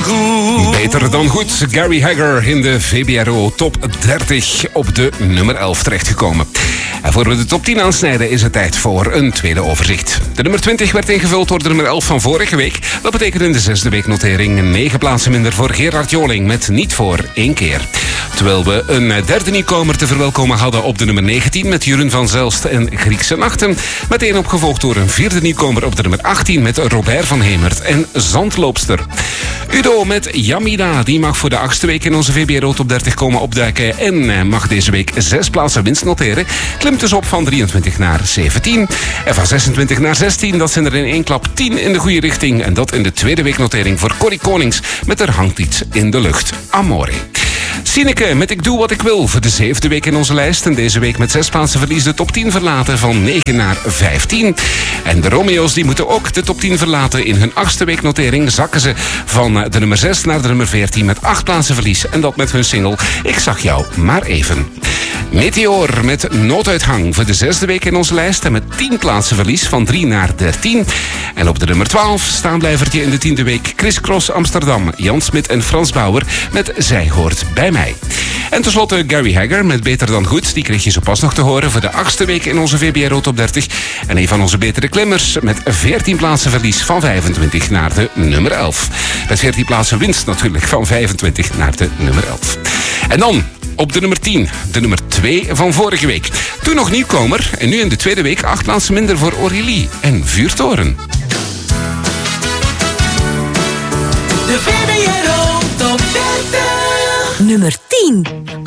goed. Beter dan goed. Gary Hagger in de VBRO Top 30 op de nummer 11 terechtgekomen. En voor we de top 10 aansnijden is het tijd voor een tweede overzicht. De nummer 20 werd ingevuld door de nummer 11 van vorige week. Dat betekent in de zesde weeknotering 9 plaatsen minder voor Gerard Joling met Niet voor 1 keer. Terwijl we een derde nieuwkomer te verwelkomen hadden op de nummer 19 met Jeroen van Zelst en Griekse Nachten. Meteen opgevolgd door een vierde nieuwkomer op de nummer 18 met Robert van Hemert en Zandloopster. Udo met Yamida, die mag voor de 8e week in onze VBRO Top 30 komen opduiken en mag deze week 6 plaatsen winst noteren. Klimt dus op van 23 naar 17. En van 26 naar 16, dat zijn er in één klap 10 in de goede richting. En dat in de tweede weeknotering voor Corrie Konings met Er hangt iets in de lucht. Amore. Sineke met Ik doe wat ik wil voor de 7e week in onze lijst. En deze week met 6 plaatsen verlies de top 10 verlaten van 9 naar 15. En de Romeo's die moeten ook de top 10 verlaten. In hun 8e weeknotering zakken ze van de nummer 6 naar de nummer 14 met 8 plaatsen verlies. En dat met hun single Ik zag jou maar even. Meteor met Nooduithang voor de 6e week in onze lijst. En met 10 plaatsen verlies van 3 naar 13. En op de nummer 12 staanblijvertje in de 10e week Chris Cross Amsterdam, Jan Smit en Frans Bauer met Zij hoort bij mij. En tenslotte Gary Hagger met Beter dan goed. Die kreeg je zo pas nog te horen voor de 8e week in onze VBRO Top 30. En een van onze betere klimmers met 14 plaatsen verlies van 25 naar de nummer 11. Met 14 plaatsen winst natuurlijk van 25 naar de nummer 11. En dan op de nummer 10, de nummer 2 van vorige week. Toen nog nieuwkomer en nu in de tweede week 8 plaatsen minder voor Aurélie en Vuurtoren. De VBRO Top 30. Nummer 10.